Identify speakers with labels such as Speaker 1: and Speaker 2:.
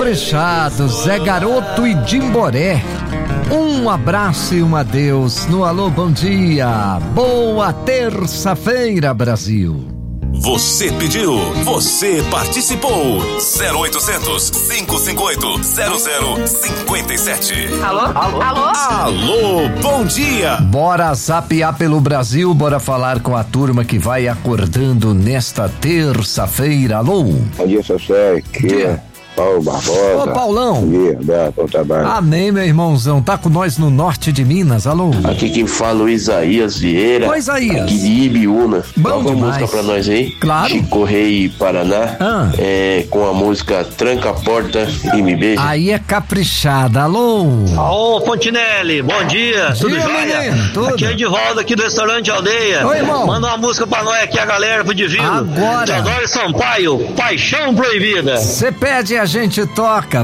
Speaker 1: Caprichado, Zé Garoto e Dimboré. Um abraço e um adeus no Alô Bom Dia. Boa terça-feira, Brasil.
Speaker 2: Você pediu, você participou. 0800-558-0057.
Speaker 3: Alô? Alô? Alô?
Speaker 2: Alô, bom dia.
Speaker 1: Bora zapear pelo Brasil, bora falar com a turma que vai acordando nesta terça-feira. Alô?
Speaker 4: Bom dia, Sosé. Aqui é Paulo Barbosa.
Speaker 1: Ô, Paulão.
Speaker 4: Bom dia, Beto, bom trabalho.
Speaker 1: Amém, meu irmãozão. Tá com nós no norte de Minas. Alô?
Speaker 5: Aqui quem fala é o Isaías Vieira.
Speaker 1: Oi, Isaías.
Speaker 5: Aqui de Ibiúna.
Speaker 1: Bom
Speaker 5: Toca uma
Speaker 1: demais.
Speaker 5: música pra nós aí.
Speaker 1: Claro.
Speaker 5: Chico Rei, Paraná. Com a música Tranca a Porta e Me Beija.
Speaker 1: Aí é caprichada. Alô?
Speaker 6: Ô, Fontinelli, bom dia, tudo
Speaker 1: Dia,
Speaker 6: jóia?
Speaker 1: menino, tudo.
Speaker 6: Aqui é Edivaldo, aqui do restaurante Aldeia.
Speaker 1: Oi, irmão.
Speaker 6: Manda uma música pra nós aqui, a galera pro Divino.
Speaker 1: Agora.
Speaker 6: Teodoro Sampaio, Paixão Proibida.
Speaker 1: Você pede e a gente toca.